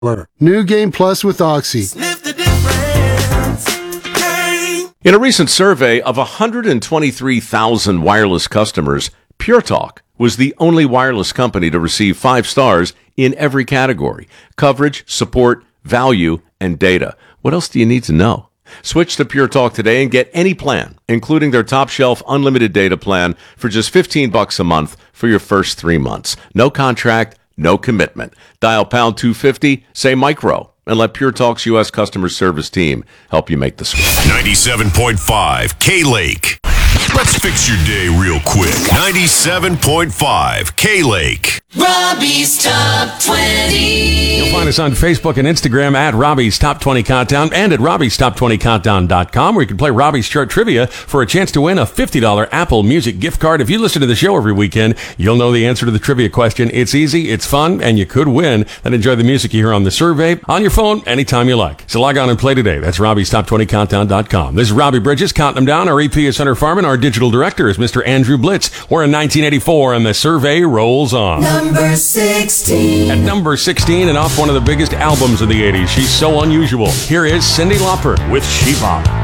New Game Plus with Oxy. Sniff the difference. Hey. In a recent survey of 123,000 wireless customers, Pure Talk was the only wireless company to receive 5 stars in every category: coverage, support, value, and data. What else do you need to know? Switch to Pure Talk today and get any plan, including their top shelf unlimited data plan, for just $15 a month for your first 3 months. No contract, no commitment. Dial pound 250, say micro, and let Pure Talk's U.S. customer service team help you make the switch. 97.5 K-Lake. Let's fix your day real quick. 97.5 K-Lake. Robbie's Top 20. You'll find us on Facebook and Instagram at Robbie's Top 20 Countdown and at Robbie'sTop20Countdown.com, where you can play Robbie's Chart Trivia for a chance to win a $50 Apple Music gift card. If you listen to the show every weekend, you'll know the answer to the trivia question. It's easy, it's fun, and you could win. And enjoy the music you hear on the survey, on your phone, anytime you like. So log on and play today. That's Robbie'sTop20Countdown.com. This is Robbie Bridges, counting them down. Our EP is Hunter Farman. Our digital director is Mr. Andrew Blitz. We're in 1984, and the survey rolls on. Number 16. At number 16, and off one of the biggest albums of the 80s, she's so unusual. Here is Cyndi Lauper with She Bop.